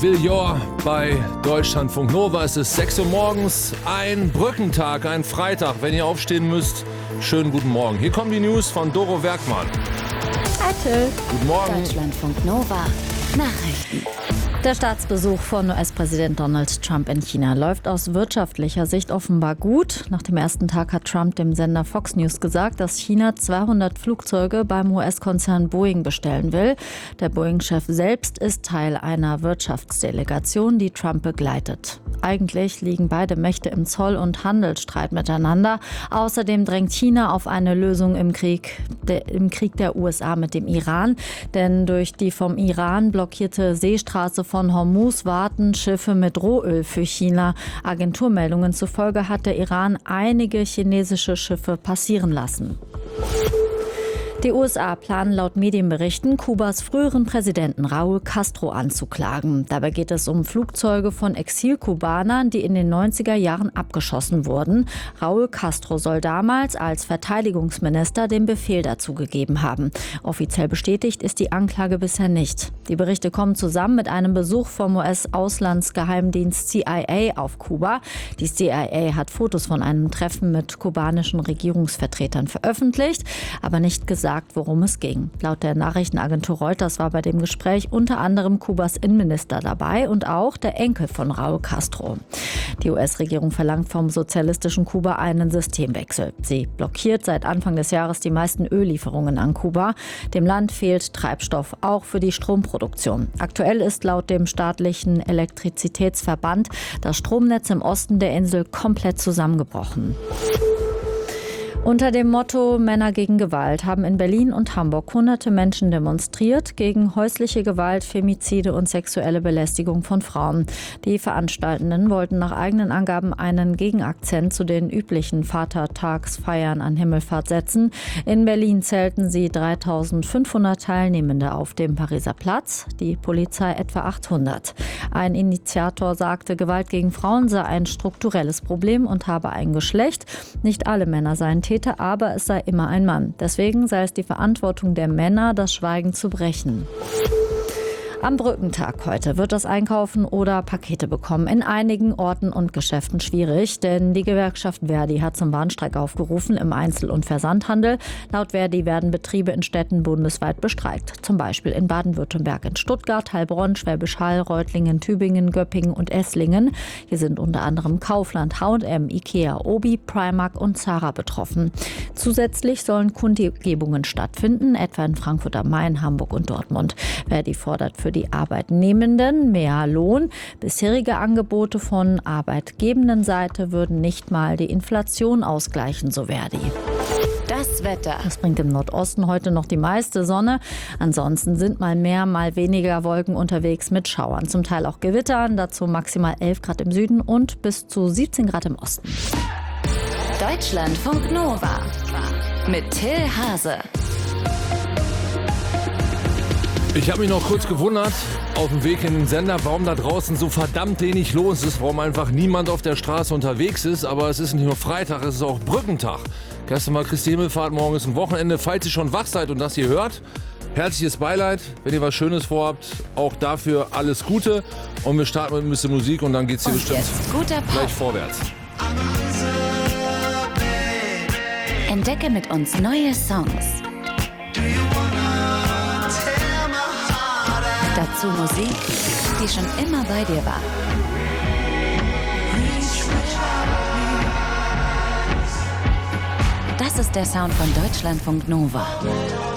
Villor bei Deutschlandfunk Nova. Es ist 6 Uhr morgens, ein Brückentag, ein Freitag. Wenn ihr aufstehen müsst, schönen guten Morgen. Hier kommen die News von Doro Werkmann. Hi Till. Guten Morgen. Deutschlandfunk Nova. Nachrichten. Der Staatsbesuch von US-Präsident Donald Trump in China läuft aus wirtschaftlicher Sicht offenbar gut. Nach dem ersten Tag hat Trump dem Sender Fox News gesagt, dass China 200 Flugzeuge beim US-Konzern Boeing bestellen will. Der Boeing-Chef selbst ist Teil einer Wirtschaftsdelegation, die Trump begleitet. Eigentlich liegen beide Mächte im Zoll- und Handelsstreit miteinander. Außerdem drängt China auf eine Lösung im Krieg der USA mit dem Iran. Denn durch die vom Iran blockierte Seestraße von Hormuz warten Schiffe mit Rohöl für China. Agenturmeldungen zufolge hat der Iran einige chinesische Schiffe passieren lassen. Die USA planen laut Medienberichten, Kubas früheren Präsidenten Raúl Castro anzuklagen. Dabei geht es um Flugzeuge von Exilkubanern, die in den 90er Jahren abgeschossen wurden. Raúl Castro soll damals als Verteidigungsminister den Befehl dazu gegeben haben. Offiziell bestätigt ist die Anklage bisher nicht. Die Berichte kommen zusammen mit einem Besuch vom US-Auslandsgeheimdienst CIA auf Kuba. Die CIA hat Fotos von einem Treffen mit kubanischen Regierungsvertretern veröffentlicht, aber nicht gesagt, worum es ging. Laut der Nachrichtenagentur Reuters war bei dem Gespräch unter anderem Kubas Innenminister dabei und auch der Enkel von Raúl Castro. Die US-Regierung verlangt vom sozialistischen Kuba einen Systemwechsel. Sie blockiert seit Anfang des Jahres die meisten Öllieferungen an Kuba. Dem Land fehlt Treibstoff, auch für die Stromproduktion. Aktuell ist laut dem staatlichen Elektrizitätsverband das Stromnetz im Osten der Insel komplett zusammengebrochen. Unter dem Motto Männer gegen Gewalt haben in Berlin und Hamburg hunderte Menschen demonstriert gegen häusliche Gewalt, Femizide und sexuelle Belästigung von Frauen. Die Veranstaltenden wollten nach eigenen Angaben einen Gegenakzent zu den üblichen Vatertagsfeiern an Himmelfahrt setzen. In Berlin zählten sie 3.500 Teilnehmende auf dem Pariser Platz, die Polizei etwa 800. Ein Initiator sagte, Gewalt gegen Frauen sei ein strukturelles Problem und habe ein Geschlecht. Nicht alle Männer seien Täter, aber es sei immer ein Mann. Deswegen sei es die Verantwortung der Männer, das Schweigen zu brechen. Am Brückentag heute wird das Einkaufen oder Pakete bekommen in einigen Orten und Geschäften schwierig, denn die Gewerkschaft Verdi hat zum Warnstreik aufgerufen im Einzel- und Versandhandel. Laut Verdi werden Betriebe in Städten bundesweit bestreikt, zum Beispiel in Baden-Württemberg, in Stuttgart, Heilbronn, Schwäbisch Hall, Reutlingen, Tübingen, Göppingen und Esslingen. Hier sind unter anderem Kaufland, H&M, Ikea, Obi, Primark und Zara betroffen. Zusätzlich sollen Kundgebungen stattfinden, etwa in Frankfurt am Main, Hamburg und Dortmund. Verdi fordert für die Arbeitnehmenden mehr Lohn. Bisherige Angebote von arbeitgebenden Seite würden nicht mal die Inflation ausgleichen, so Verdi. Das Wetter. Das bringt im Nordosten heute noch die meiste Sonne. Ansonsten sind mal mehr, mal weniger Wolken unterwegs mit Schauern. Zum Teil auch Gewittern, dazu maximal 11 Grad im Süden und bis zu 17 Grad im Osten. Deutschlandfunk Nova mit Till Hase. Ich habe mich noch kurz gewundert, auf dem Weg in den Sender, warum da draußen so verdammt wenig los ist, warum einfach niemand auf der Straße unterwegs ist. Aber es ist nicht nur Freitag, es ist auch Brückentag. Gestern war Christi Himmelfahrt, morgen ist ein Wochenende. Falls ihr schon wach seid und das hier hört, herzliches Beileid. Wenn ihr was Schönes vorhabt, auch dafür alles Gute. Und wir starten mit ein bisschen Musik und dann geht's hier bestimmt gleich vorwärts. Entdecke mit uns neue Songs. Dazu Musik, die schon immer bei dir war. Das ist der Sound von Deutschlandfunk Nova.